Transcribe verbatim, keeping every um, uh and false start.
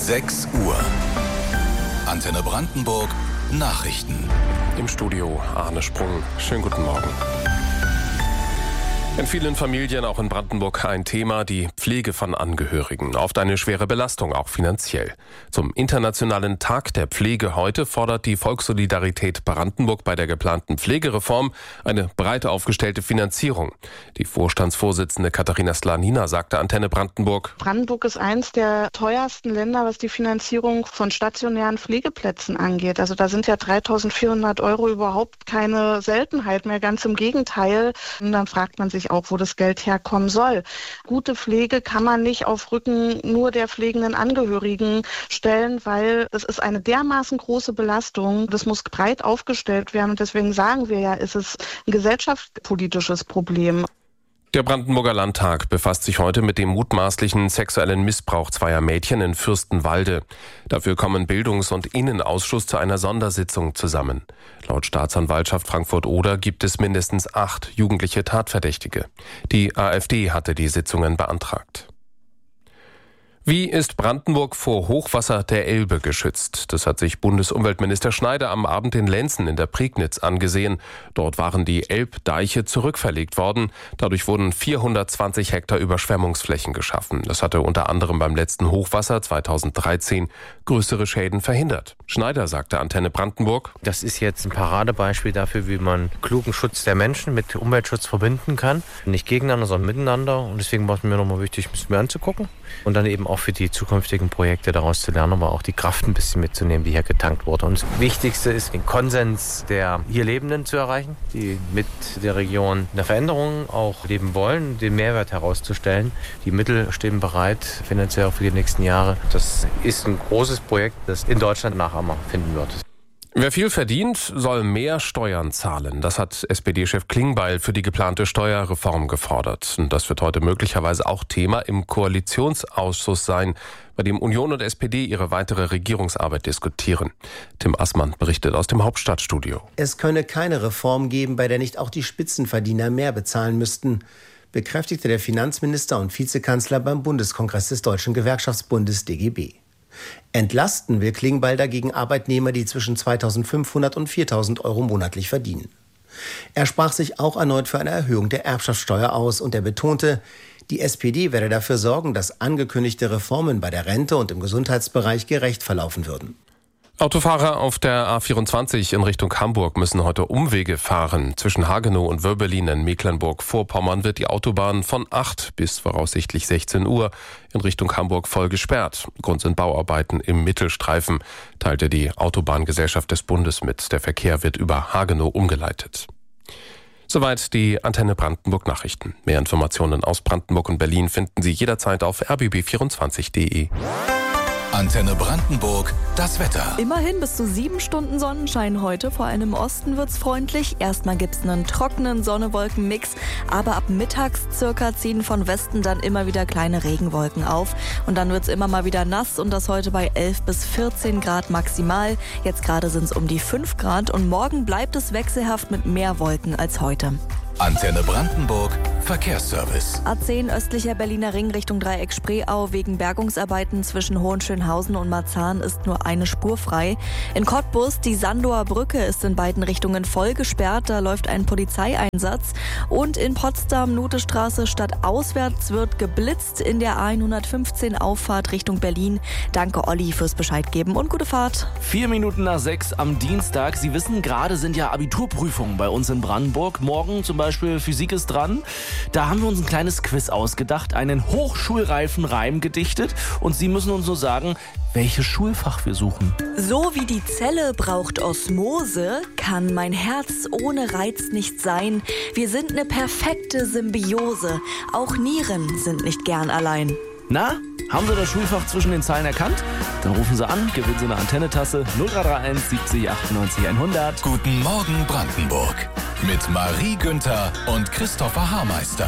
sechs Uhr. Antenne Brandenburg Nachrichten. Im Studio Arne Sprung. Schönen guten Morgen. In vielen Familien, auch in Brandenburg, ein Thema, die Pflege von Angehörigen. Oft eine schwere Belastung, auch finanziell. Zum Internationalen Tag der Pflege heute fordert die Volkssolidarität Brandenburg bei der geplanten Pflegereform eine breit aufgestellte Finanzierung. Die Vorstandsvorsitzende Katharina Slanina sagte Antenne Brandenburg: Brandenburg ist eins der teuersten Länder, was die Finanzierung von stationären Pflegeplätzen angeht. Also da sind ja dreitausendvierhundert Euro überhaupt keine Seltenheit mehr, ganz im Gegenteil. Und dann fragt man sich auch, wo das Geld herkommen soll. Gute Pflege kann man nicht auf Rücken nur der pflegenden Angehörigen stellen, weil es ist eine dermaßen große Belastung. Das muss breit aufgestellt werden und deswegen sagen wir ja, es ist ein gesellschaftspolitisches Problem. Der Brandenburger Landtag befasst sich heute mit dem mutmaßlichen sexuellen Missbrauch zweier Mädchen in Fürstenwalde. Dafür kommen Bildungs- und Innenausschuss zu einer Sondersitzung zusammen. Laut Staatsanwaltschaft Frankfurt-Oder gibt es mindestens acht jugendliche Tatverdächtige. Die AfD hatte die Sitzungen beantragt. Wie ist Brandenburg vor Hochwasser der Elbe geschützt? Das hat sich Bundesumweltminister Schneider am Abend in Lenzen in der Prignitz angesehen. Dort waren die Elbdeiche zurückverlegt worden. Dadurch wurden vierhundertzwanzig Hektar Überschwemmungsflächen geschaffen. Das hatte unter anderem beim letzten Hochwasser zweitausenddreizehn größere Schäden verhindert. Schneider sagte Antenne Brandenburg: Das ist jetzt ein Paradebeispiel dafür, wie man klugen Schutz der Menschen mit Umweltschutz verbinden kann. Nicht gegeneinander, sondern miteinander. Und deswegen war es mir nochmal wichtig, es mir anzugucken. Und dann eben auch für die zukünftigen Projekte daraus zu lernen, aber auch die Kraft ein bisschen mitzunehmen, die hier getankt wurde. Und das Wichtigste ist, den Konsens der hier Lebenden zu erreichen, die mit der Region eine Veränderung auch leben wollen, den Mehrwert herauszustellen. Die Mittel stehen bereit, finanziell auch für die nächsten Jahre. Das ist ein großes Projekt, das in Deutschland Nachahmer finden wird. Wer viel verdient, soll mehr Steuern zahlen. Das hat S P D-Chef Klingbeil für die geplante Steuerreform gefordert. Und das wird heute möglicherweise auch Thema im Koalitionsausschuss sein, bei dem Union und S P D ihre weitere Regierungsarbeit diskutieren. Tim Assmann berichtet aus dem Hauptstadtstudio. Es könne keine Reform geben, bei der nicht auch die Spitzenverdiener mehr bezahlen müssten, bekräftigte der Finanzminister und Vizekanzler beim Bundeskongress des Deutschen Gewerkschaftsbundes D G B. Entlasten will Klingbeil dagegen Arbeitnehmer, die zwischen zweitausendfünfhundert und viertausend Euro monatlich verdienen. Er sprach sich auch erneut für eine Erhöhung der Erbschaftssteuer aus und er betonte, die S P D werde dafür sorgen, dass angekündigte Reformen bei der Rente und im Gesundheitsbereich gerecht verlaufen würden. Autofahrer auf der A vierundzwanzig in Richtung Hamburg müssen heute Umwege fahren. Zwischen Hagenow und Wörbelin in Mecklenburg-Vorpommern wird die Autobahn von acht bis voraussichtlich sechzehn Uhr in Richtung Hamburg voll gesperrt. Grund sind Bauarbeiten im Mittelstreifen, teilte die Autobahngesellschaft des Bundes mit. Der Verkehr wird über Hagenow umgeleitet. Soweit die Antenne Brandenburg Nachrichten. Mehr Informationen aus Brandenburg und Berlin finden Sie jederzeit auf r b b vierundzwanzig punkt d e. Antenne Brandenburg, das Wetter. Immerhin bis zu sieben Stunden Sonnenschein heute. Vor allem im Osten wird's freundlich. Erstmal gibt's einen trockenen Sonne-Wolken-Mix. Aber ab mittags circa ziehen von Westen dann immer wieder kleine Regenwolken auf. Und dann wird's immer mal wieder nass und das heute bei elf bis vierzehn Grad maximal. Jetzt gerade sind's um die fünf Grad und morgen bleibt es wechselhaft mit mehr Wolken als heute. Antenne Brandenburg, Verkehrsservice. A zehn östlicher Berliner Ring Richtung Dreieck Spreeau. Wegen Bergungsarbeiten zwischen Hohenschönhausen und Marzahn ist nur eine Spur frei. In Cottbus, die Sandower Brücke ist in beiden Richtungen voll gesperrt. Da läuft ein Polizeieinsatz. Und in Potsdam, Nutestraße stadtauswärts wird geblitzt in der A hundertfünfzehn Auffahrt Richtung Berlin. Danke Olli fürs Bescheid geben und gute Fahrt. Vier Minuten nach sechs am Dienstag. Sie wissen, gerade sind ja Abiturprüfungen bei uns in Brandenburg. Morgen zum Beispiel Physik ist dran. Da haben wir uns ein kleines Quiz ausgedacht, einen hochschulreifen Reim gedichtet und Sie müssen uns nur sagen, welches Schulfach wir suchen. So wie die Zelle braucht Osmose, kann mein Herz ohne Reiz nicht sein. Wir sind eine perfekte Symbiose. Auch Nieren sind nicht gern allein. Na, haben Sie das Schulfach zwischen den Zeilen erkannt? Dann rufen Sie an, gewinnen Sie eine Antennetasse null drei drei eins siebzig achtundneunzig hundert. Guten Morgen Brandenburg mit Marie Günther und Christopher Haarmeister.